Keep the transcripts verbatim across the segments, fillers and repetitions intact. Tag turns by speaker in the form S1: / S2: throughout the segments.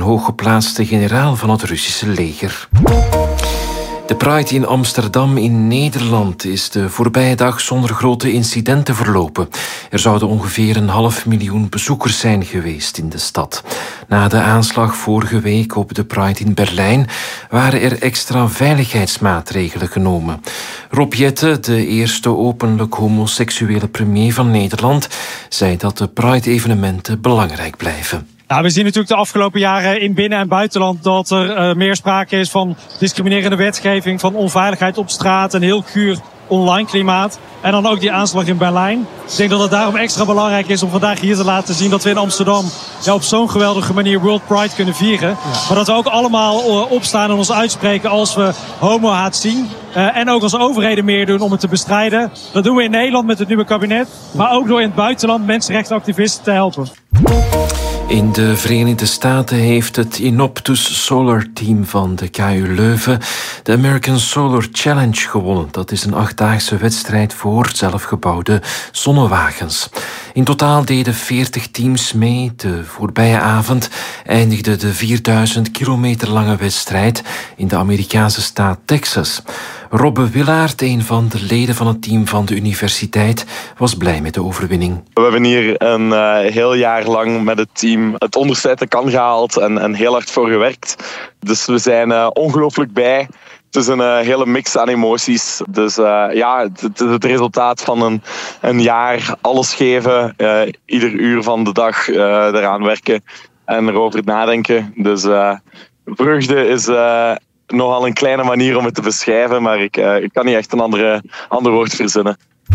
S1: hooggeplaatste generaal van het Russische leger. De Pride in Amsterdam in Nederland is de voorbije dag zonder grote incidenten verlopen. Er zouden ongeveer een half miljoen bezoekers zijn geweest in de stad. Na de aanslag vorige week op de Pride in Berlijn waren er extra veiligheidsmaatregelen genomen. Rob Jetten, de eerste openlijk homoseksuele premier van Nederland, zei dat de Pride-evenementen belangrijk blijven.
S2: Nou, we zien natuurlijk de afgelopen jaren in binnen- en buitenland dat er uh, meer sprake is van discriminerende wetgeving, van onveiligheid op straat, een heel guur online klimaat. En dan ook die aanslag in Berlijn. Ik denk dat het daarom extra belangrijk is om vandaag hier te laten zien dat we in Amsterdam ja, op zo'n geweldige manier World Pride kunnen vieren. Ja. Maar dat we ook allemaal uh, opstaan en ons uitspreken als we homohaat zien. Uh, en ook als overheden meer doen om het te bestrijden. Dat doen we in Nederland met het nieuwe kabinet. Maar ook door in het buitenland mensenrechtenactivisten te helpen.
S1: In de Verenigde Staten heeft het Inoptus Solar Team van de K U Leuven de American Solar Challenge gewonnen. Dat is een achtdaagse wedstrijd voor zelfgebouwde zonnewagens. In totaal deden veertig teams mee. De voorbije avond eindigde de vierduizend kilometer lange wedstrijd in de Amerikaanse staat Texas. Robbe Willaert, een van de leden van het team van de universiteit, was blij met de overwinning.
S3: We hebben hier een uh, heel jaar lang met het team het onderste uit de kan gehaald en, en heel hard voor gewerkt. Dus we zijn uh, ongelooflijk blij. Het is een uh, hele mix aan emoties. Dus uh, ja, het, het is het resultaat van een, een jaar alles geven, uh, ieder uur van de dag uh, eraan werken en erover nadenken. Dus uh, vreugde is Uh, nogal een kleine manier om het te beschrijven, maar ik, uh, ik kan niet echt een andere, ander woord verzinnen.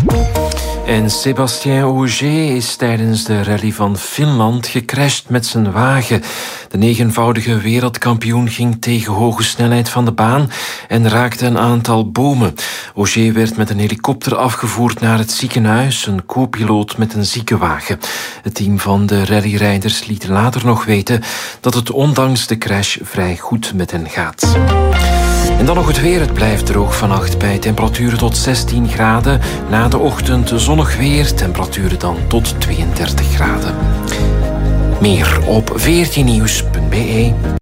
S1: En Sébastien Ogier is tijdens de rally van Finland gecrashed met zijn wagen. De negenvoudige wereldkampioen ging tegen hoge snelheid van de baan en raakte een aantal bomen. Ogier werd met een helikopter afgevoerd naar het ziekenhuis, een co-piloot met een ziekenwagen. Het team van de rallyrijders liet later nog weten dat het ondanks de crash vrij goed met hen gaat. En dan nog het weer. Het blijft droog vannacht bij temperaturen tot zestien graden. Na de ochtend zonnig weer, temperaturen dan tot tweeëndertig graden. Meer op veertien nieuws punt be.